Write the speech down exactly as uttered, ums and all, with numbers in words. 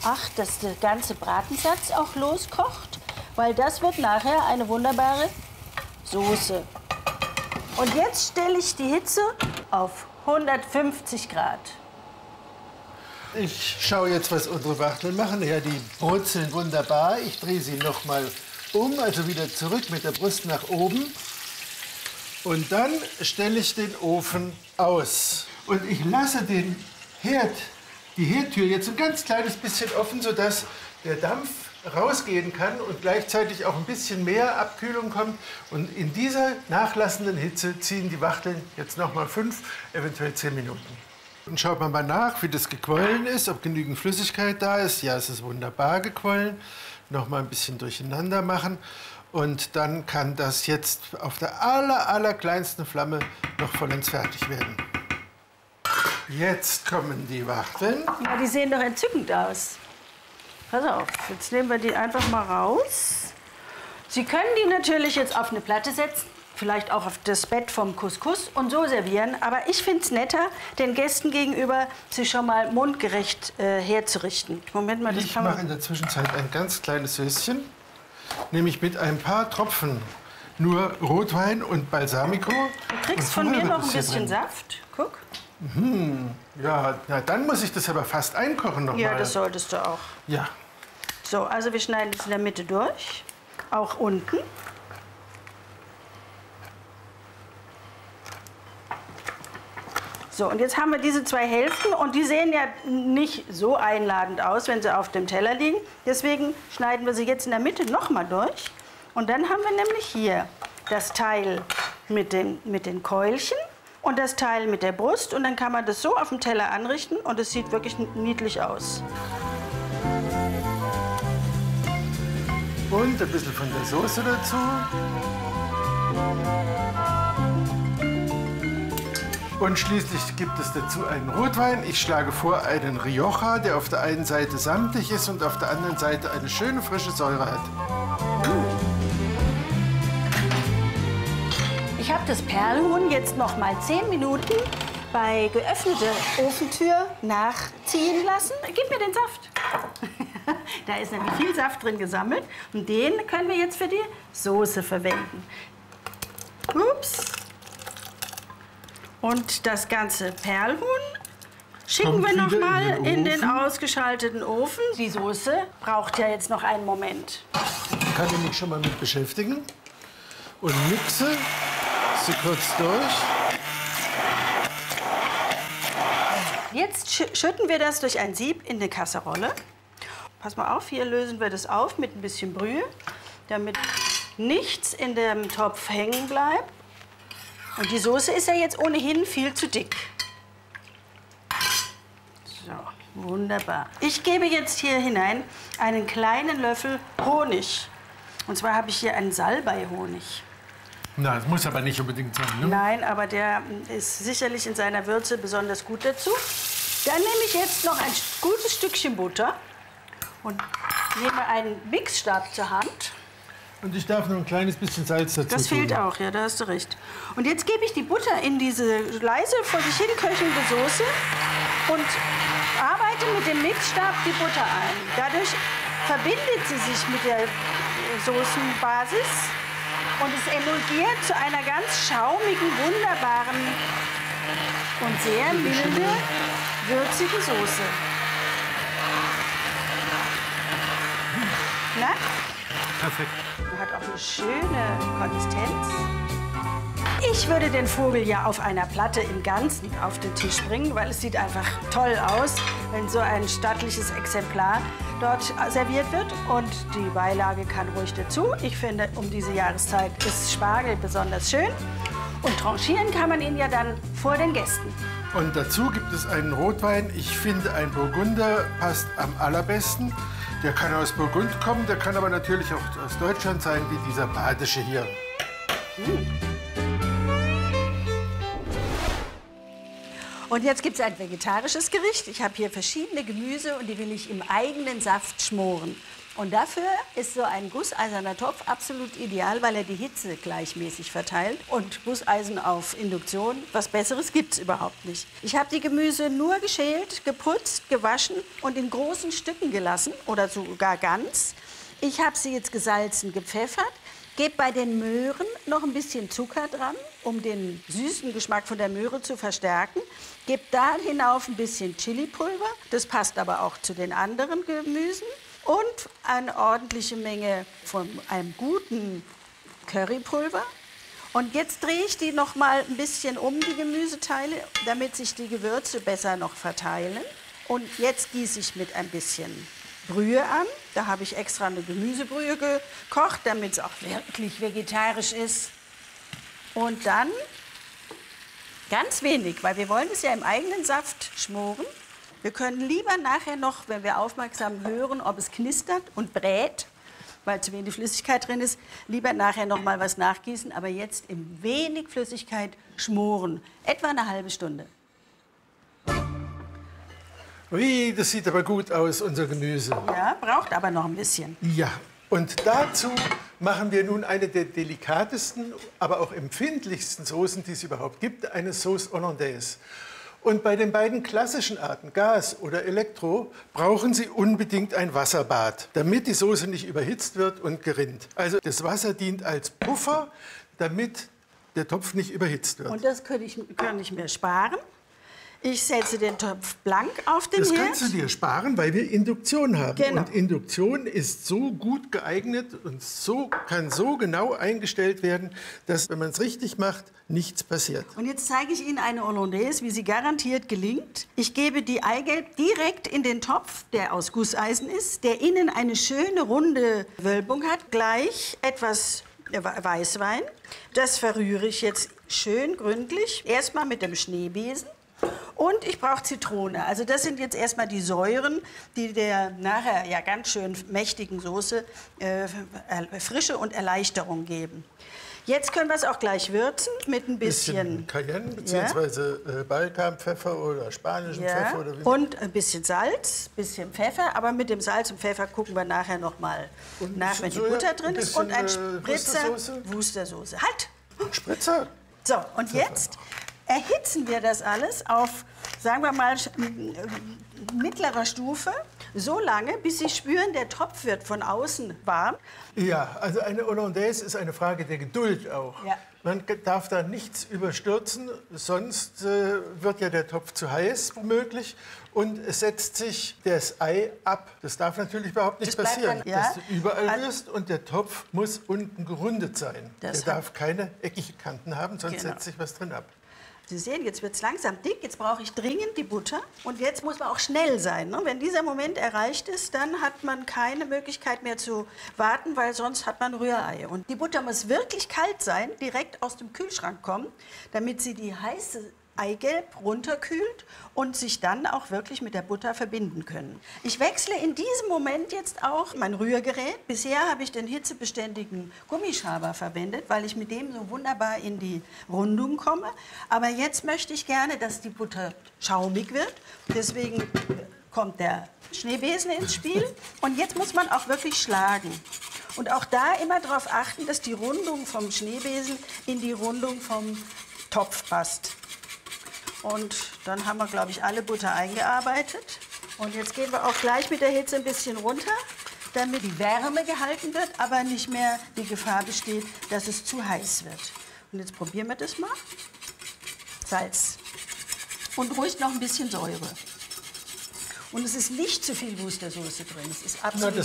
acht, dass der ganze Bratensatz auch loskocht, weil das wird nachher eine wunderbare Soße. Und jetzt stelle ich die Hitze auf hundertfünfzig Grad. Ich schaue jetzt, was unsere Wachteln machen. Ja, die brutzeln wunderbar. Ich drehe sie noch mal um, also wieder zurück mit der Brust nach oben. Und dann stelle ich den Ofen aus. Und ich lasse den Herd, die Herdtür jetzt ein ganz kleines bisschen offen, sodass der Dampf rausgehen kann und gleichzeitig auch ein bisschen mehr Abkühlung kommt. Und in dieser nachlassenden Hitze ziehen die Wachteln jetzt noch mal fünf, eventuell zehn Minuten. Und schaut man mal nach, wie das gequollen ist, ob genügend Flüssigkeit da ist. Ja, es ist wunderbar gequollen. Noch mal ein bisschen durcheinander machen. Und dann kann das jetzt auf der aller, aller kleinsten Flamme noch vollends fertig werden. Jetzt kommen die Wachteln. Ja, die sehen doch entzückend aus. Pass auf, jetzt nehmen wir die einfach mal raus. Sie können die natürlich jetzt auf eine Platte setzen. Vielleicht auch auf das Bett vom Couscous und so servieren. Aber ich finde es netter, den Gästen gegenüber sich schon mal mundgerecht äh, herzurichten. Moment mal, das ich kann man... mache in der Zwischenzeit ein ganz kleines Höschen. Nämlich mit ein paar Tropfen nur Rotwein und Balsamico. Du kriegst von mir noch ein bisschen Saft. Guck. Mhm. Ja, na, dann muss ich das aber fast einkochen noch Ja, mal. das solltest du auch. Ja. So, also wir schneiden es in der Mitte durch. Auch unten. So, und jetzt haben wir diese zwei Hälften und die sehen ja nicht so einladend aus, wenn sie auf dem Teller liegen. Deswegen schneiden wir sie jetzt in der Mitte noch mal durch. Und dann haben wir nämlich hier das Teil mit den, mit den Keulchen und das Teil mit der Brust. Und dann kann man das so auf dem Teller anrichten und es sieht wirklich niedlich aus. Und ein bisschen von der Soße dazu. Und schließlich gibt es dazu einen Rotwein. Ich schlage vor einen Rioja, der auf der einen Seite samtig ist und auf der anderen Seite eine schöne frische Säure hat. Ich habe das Perlhuhn jetzt noch mal zehn Minuten bei geöffneter Ofentür nachziehen lassen. Gib mir den Saft. Da ist nämlich viel Saft drin gesammelt und den können wir jetzt für die Soße verwenden. Ups. Und das ganze Perlhuhn schicken Kommt wir noch wieder mal in den in den Ofen. ausgeschalteten Ofen. Die Soße braucht ja jetzt noch einen Moment. Ich kann mich schon mal mit beschäftigen und mixe sie kurz durch. Jetzt schü- schütten wir das durch ein Sieb in eine Kasserolle. Pass mal auf, hier lösen wir das auf mit ein bisschen Brühe, damit nichts in dem Topf hängen bleibt. Und die Soße ist ja jetzt ohnehin viel zu dick. So, wunderbar. Ich gebe jetzt hier hinein einen kleinen Löffel Honig. Und zwar habe ich hier einen Salbei-Honig. Na, das muss aber nicht unbedingt sein, ne? Nein, aber der ist sicherlich in seiner Würze besonders gut dazu. Dann nehme ich jetzt noch ein gutes Stückchen Butter und nehme einen Mixstab zur Hand. Und ich darf noch ein kleines bisschen Salz dazu Das fehlt tun. auch, ja, da hast du recht. Und jetzt gebe ich die Butter in diese leise vor sich hin köchelnde Soße und arbeite mit dem Mixstab die Butter ein. Dadurch verbindet sie sich mit der Soßenbasis und es emulgiert zu einer ganz schaumigen, wunderbaren und sehr milde, würzige Soße. Na? Perfekt. Hat auch eine schöne Konsistenz. Ich würde den Vogel ja auf einer Platte im Ganzen auf den Tisch bringen, weil es sieht einfach toll aus, wenn so ein stattliches Exemplar dort serviert wird. Und die Beilage kann ruhig dazu. Ich finde, um diese Jahreszeit ist Spargel besonders schön. Und tranchieren kann man ihn ja dann vor den Gästen. Und dazu gibt es einen Rotwein. Ich finde, ein Burgunder passt am allerbesten. Der kann aus Burgund kommen, der kann aber natürlich auch aus Deutschland sein, wie dieser badische hier. Und Und jetzt gibt es ein vegetarisches Gericht. Ich habe hier verschiedene Gemüse und die will ich im eigenen Saft schmoren. Und dafür ist so ein gusseiserner Topf absolut ideal, weil er die Hitze gleichmäßig verteilt. Und Gusseisen auf Induktion, was Besseres gibt es überhaupt nicht. Ich habe die Gemüse nur geschält, geputzt, gewaschen und in großen Stücken gelassen oder sogar ganz. Ich habe sie jetzt gesalzen, gepfeffert. Gebe bei den Möhren noch ein bisschen Zucker dran, um den süßen Geschmack von der Möhre zu verstärken. Gebe da hinauf ein bisschen Chilipulver. Das passt aber auch zu den anderen Gemüsen. Und eine ordentliche Menge von einem guten Currypulver. Und jetzt drehe ich die noch mal ein bisschen um, die Gemüseteile, damit sich die Gewürze besser noch verteilen. Und jetzt gieße ich mit ein bisschen Brühe an. Da habe ich extra eine Gemüsebrühe gekocht, damit es auch wirklich vegetarisch ist. Und dann ganz wenig, weil wir wollen es ja im eigenen Saft schmoren. Wir können lieber nachher noch, wenn wir aufmerksam hören, ob es knistert und brät, weil zu wenig Flüssigkeit drin ist, lieber nachher noch mal was nachgießen. Aber jetzt in wenig Flüssigkeit schmoren. Etwa eine halbe Stunde. Ui, das sieht aber gut aus, unser Gemüse. Ja, braucht aber noch ein bisschen. Ja, und dazu machen wir nun eine der delikatesten, aber auch empfindlichsten Soßen, die es überhaupt gibt, eine Sauce Hollandaise. Und bei den beiden klassischen Arten, Gas oder Elektro, brauchen Sie unbedingt ein Wasserbad, damit die Soße nicht überhitzt wird und gerinnt. Also das Wasser dient als Puffer, damit der Topf nicht überhitzt wird. Und das kann ich, kann ich mir sparen. Ich setze den Topf blank auf den Das Herd. kannst du dir sparen, weil wir Induktion haben. Genau. Und Induktion ist so gut geeignet und so, kann so genau eingestellt werden, dass, wenn man es richtig macht, nichts passiert. Und jetzt zeige ich Ihnen eine Hollandaise, wie sie garantiert gelingt. Ich gebe die Eigelb direkt in den Topf, der aus Gusseisen ist, der innen eine schöne runde Wölbung hat. Gleich etwas Weißwein. Das verrühre ich jetzt schön gründlich. Erstmal mit dem Schneebesen. Und ich brauche Zitrone. Also das sind jetzt erstmal die Säuren, die der nachher ja ganz schön mächtigen Soße äh, Frische und Erleichterung geben. Jetzt können wir es auch gleich würzen mit ein bisschen, bisschen Cayenne bzw. Ja. Balkanpfeffer oder spanischen ja. Pfeffer. Oder wie und ein bisschen Salz, ein bisschen Pfeffer. Aber mit dem Salz und Pfeffer gucken wir nachher noch mal nach, wenn die Soja, Butter drin ein ist. Und ein bisschen, äh, Spritzer Wustersoße. Wustersoße. Halt! Spritzer? So, und jetzt erhitzen wir das alles auf, sagen wir mal, mittlerer Stufe, so lange, bis Sie spüren, der Topf wird von außen warm. Ja, also eine Hollandaise ist eine Frage der Geduld auch. Ja. Man darf da nichts überstürzen, sonst äh, wird ja der Topf zu heiß, womöglich. Und es setzt sich das Ei ab. Das darf natürlich überhaupt nicht Das bleibt passieren, dann- ja. dass du überall Also- rührst und der Topf muss unten gerundet sein. Das Der hat- darf keine eckigen Kanten haben, sonst Genau. setzt sich was drin ab. Sie sehen, jetzt wird es langsam dick, jetzt brauche ich dringend die Butter. Und jetzt muss man auch schnell sein. Ne? Wenn dieser Moment erreicht ist, dann hat man keine Möglichkeit mehr zu warten, weil sonst hat man Rührei. Und die Butter muss wirklich kalt sein, direkt aus dem Kühlschrank kommen, damit sie die heiße Eigelb runterkühlt und sich dann auch wirklich mit der Butter verbinden können. Ich wechsle in diesem Moment jetzt auch mein Rührgerät. Bisher habe ich den hitzebeständigen Gummischaber verwendet, weil ich mit dem so wunderbar in die Rundung komme. Aber jetzt möchte ich gerne, dass die Butter schaumig wird. Deswegen kommt der Schneebesen ins Spiel. Und jetzt muss man auch wirklich schlagen. Und auch da immer darauf achten, dass die Rundung vom Schneebesen in die Rundung vom Topf passt. Und dann haben wir, glaube ich, alle Butter eingearbeitet. Und jetzt gehen wir auch gleich mit der Hitze ein bisschen runter, damit die Wärme gehalten wird, aber nicht mehr die Gefahr besteht, dass es zu heiß wird. Und jetzt probieren wir das mal. Salz. Und ruhig noch ein bisschen Säure. Und es ist nicht zu viel Wustersoße drin. Es ist absolut